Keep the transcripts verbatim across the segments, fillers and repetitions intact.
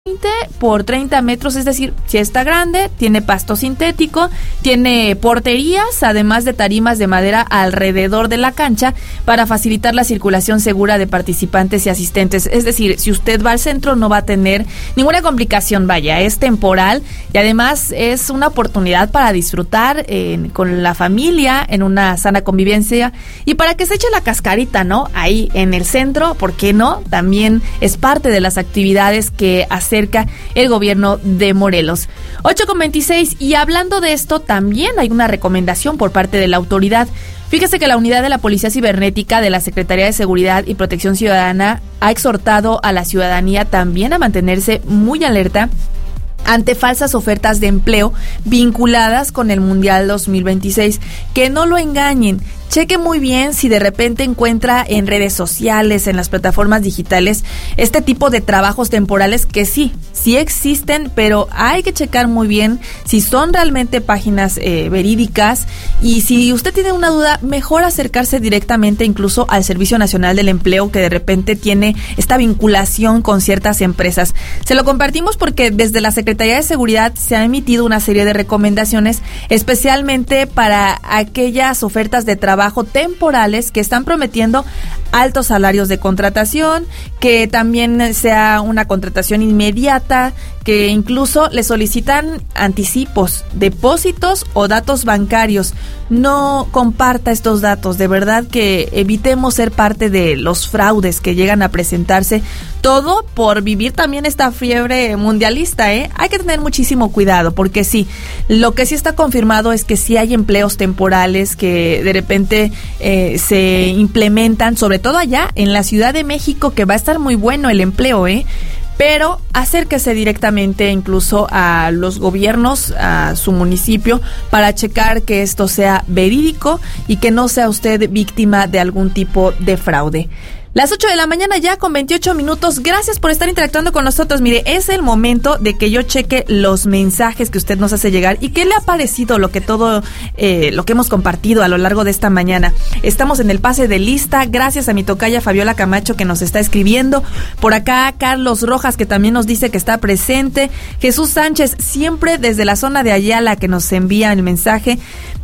por treinta metros, es decir, si está grande, tiene pasto sintético, tiene porterías, además de tarimas de madera alrededor de la cancha para facilitar la circulación segura de participantes y asistentes. Es decir, si usted va al centro no va a tener ninguna complicación, vaya, es temporal y además es una oportunidad para disfrutar eh, con la familia en una sana convivencia y para que se eche la cascarita, ¿no? Ahí en el centro, ¿por qué no? También es parte de las actividades que hacen cerca el gobierno de Morelos. ocho con veintiséis, y hablando de esto, también hay una recomendación por parte de la autoridad. Fíjese que la unidad de la Policía Cibernética de la Secretaría de Seguridad y Protección Ciudadana ha exhortado a la ciudadanía también a mantenerse muy alerta ante falsas ofertas de empleo vinculadas con el Mundial dos mil veintiséis. Que no lo engañen. Cheque muy bien si de repente encuentra en redes sociales, en las plataformas digitales, este tipo de trabajos temporales que sí, sí existen, pero hay que checar muy bien si son realmente páginas eh, verídicas, y si usted tiene una duda, mejor acercarse directamente incluso al Servicio Nacional del Empleo, que de repente tiene esta vinculación con ciertas empresas. Se lo compartimos porque desde la Secretaría de Seguridad se ha emitido una serie de recomendaciones, especialmente para aquellas ofertas de trabajo temporales que están prometiendo altos salarios de contratación, que también sea una contratación inmediata, que incluso le solicitan anticipos, depósitos o datos bancarios. No comparta estos datos, de verdad que evitemos ser parte de los fraudes que llegan a presentarse, todo por vivir también esta fiebre mundialista, ¿eh? Hay que tener muchísimo cuidado, porque sí, lo que sí está confirmado es que sí hay empleos temporales que de repente eh, se implementan, sobre todo allá en la Ciudad de México, que va a estar muy bueno el empleo, ¿eh? Pero acérquese directamente incluso a los gobiernos, a su municipio, para checar que esto sea verídico y que no sea usted víctima de algún tipo de fraude. Las ocho de la mañana ya con veintiocho minutos. Gracias por estar interactuando con nosotros. Mire, es el momento de que yo cheque los mensajes que usted nos hace llegar y qué le ha parecido lo que todo, eh, lo que hemos compartido a lo largo de esta mañana. Estamos en el pase de lista. Gracias a mi tocaya Fabiola Camacho, que nos está escribiendo. Por acá Carlos Rojas, que también nos dice que está presente. Jesús Sánchez, siempre desde la zona de Ayala, que nos envía el mensaje.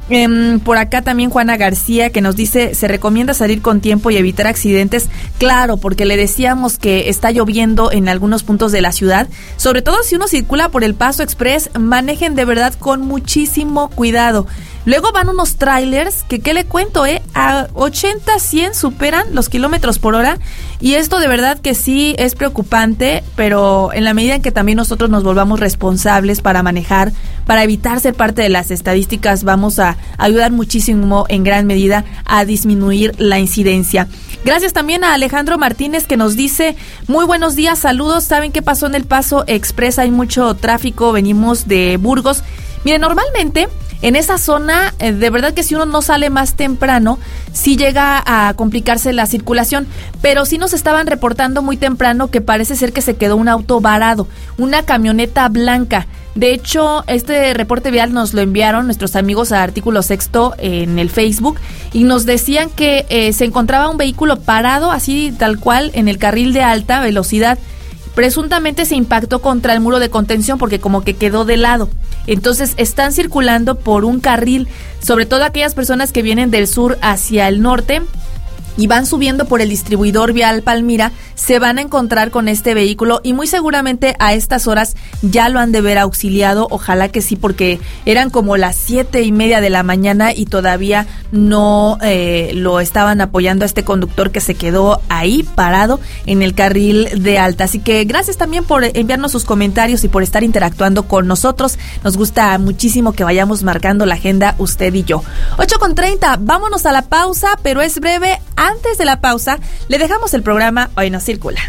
Um, por acá también Juana García, que nos dice: se recomienda salir con tiempo y evitar accidentes. Claro, porque le decíamos que está lloviendo en algunos puntos de la ciudad, sobre todo si uno circula por el Paso Express. Manejen de verdad con muchísimo cuidado. Luego van unos trailers que, ¿qué le cuento, eh? A ochenta, cien superan los kilómetros por hora, y esto de verdad que sí es preocupante, pero en la medida en que también nosotros nos volvamos responsables para manejar, para evitar ser parte de las estadísticas, vamos a ayudar muchísimo en gran medida a disminuir la incidencia. Gracias también a Alejandro Martínez, que nos dice: muy buenos días, saludos. ¿Saben qué pasó en el Paso Express? Hay mucho tráfico, venimos de Burgos. Mire, normalmente en esa zona, eh, de verdad que si uno no sale más temprano, sí llega a complicarse la circulación, pero sí nos estaban reportando muy temprano que parece ser que se quedó un auto varado, una camioneta blanca. De hecho, este reporte vial nos lo enviaron nuestros amigos a Artículo Sexto en el Facebook, y nos decían que eh, se encontraba un vehículo parado así tal cual en el carril de alta velocidad. Presuntamente se impactó contra el muro de contención porque como que quedó de lado. Entonces están circulando por un carril, sobre todo aquellas personas que vienen del sur hacia el norte y van subiendo por el distribuidor vial Palmira, se van a encontrar con este vehículo, y muy seguramente a estas horas ya lo han de ver auxiliado. Ojalá que sí, porque eran como las siete y media de la mañana y todavía no eh, lo estaban apoyando a este conductor que se quedó ahí parado en el carril de alta. Así que gracias también por enviarnos sus comentarios y por estar interactuando con nosotros. Nos gusta muchísimo que vayamos marcando la agenda usted y yo. ocho con treinta, vámonos a la pausa, pero es breve. Antes de la pausa, le dejamos el programa Hoy No Circula.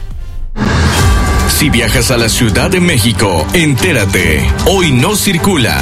Si viajas a la Ciudad de México, entérate. Hoy No Circula.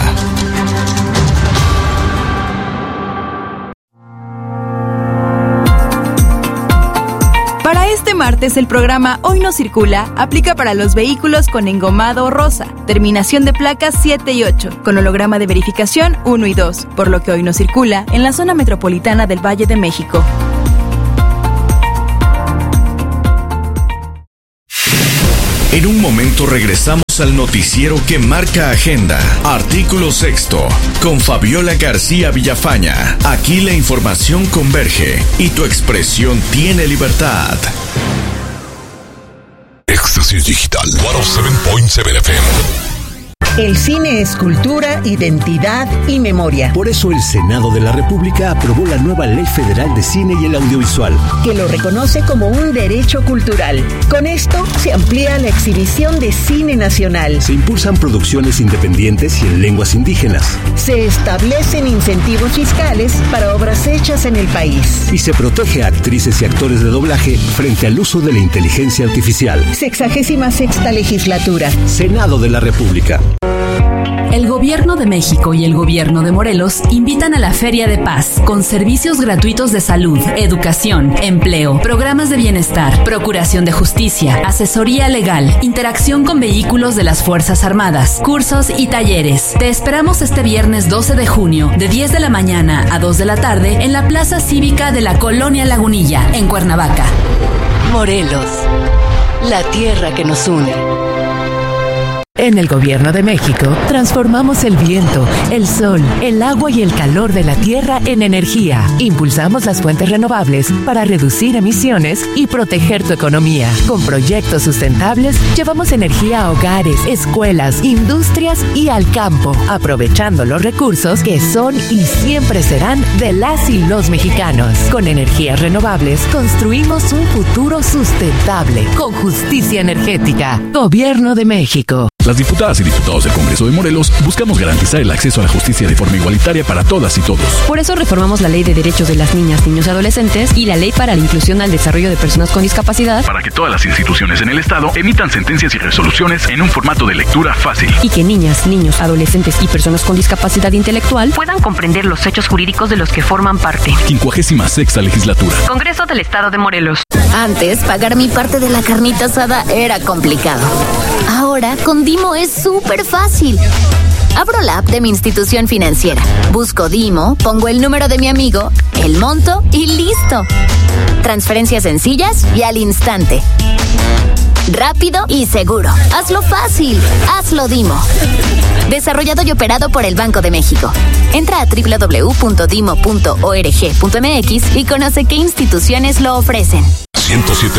Para este martes, el programa Hoy No Circula aplica para los vehículos con engomado rosa, terminación de placas siete y ocho, con holograma de verificación uno y dos, por lo que hoy no circula en la zona metropolitana del Valle de México. En un momento regresamos al noticiero que marca agenda. Artículo sexto, con Fabiola García Villafaña. Aquí la información converge y tu expresión tiene libertad. Éxtasis Digital ciento siete punto siete F M. El cine es cultura, identidad y memoria. Por eso el Senado de la República aprobó la nueva Ley Federal de Cine y el Audiovisual, que lo reconoce como un derecho cultural. Con esto se amplía la exhibición de cine nacional. Se impulsan producciones independientes y en lenguas indígenas. Se establecen incentivos fiscales para obras hechas en el país. Y se protege a actrices y actores de doblaje frente al uso de la inteligencia artificial. Sexagésima sexta legislatura. Senado de la República. El Gobierno de México y el Gobierno de Morelos invitan a la Feria de Paz, con servicios gratuitos de salud, educación, empleo, programas de bienestar, procuración de justicia, asesoría legal, interacción con vehículos de las Fuerzas Armadas, cursos y talleres. Te esperamos este viernes doce de junio, de diez de la mañana a dos de la tarde, en la Plaza Cívica de la Colonia Lagunilla, en Cuernavaca. Morelos, la tierra que nos une. En el Gobierno de México, transformamos el viento, el sol, el agua y el calor de la tierra en energía. Impulsamos las fuentes renovables para reducir emisiones y proteger tu economía. Con proyectos sustentables, llevamos energía a hogares, escuelas, industrias y al campo, aprovechando los recursos que son y siempre serán de las y los mexicanos. Con energías renovables, construimos un futuro sustentable, con justicia energética. Gobierno de México. Las diputadas y diputados del Congreso de Morelos buscamos garantizar el acceso a la justicia de forma igualitaria para todas y todos. Por eso reformamos la Ley de Derechos de las Niñas, Niños y Adolescentes y la Ley para la Inclusión al Desarrollo de Personas con Discapacidad, para que todas las instituciones en el Estado emitan sentencias y resoluciones en un formato de lectura fácil. Y que niñas, niños, adolescentes y personas con discapacidad intelectual puedan comprender los hechos jurídicos de los que forman parte. quincuagésima sexta Legislatura. Congreso del Estado de Morelos. Antes, pagar mi parte de la carnita asada era complicado. Ahora, con Dimo es súper fácil. Abro la app de mi institución financiera, busco Dimo, pongo el número de mi amigo, el monto y listo. Transferencias sencillas y al instante. Rápido y seguro. Hazlo fácil. Hazlo Dimo. Desarrollado y operado por el Banco de México. Entra a doble u doble u doble u punto dimo punto org punto m x y conoce qué instituciones lo ofrecen. ciento siete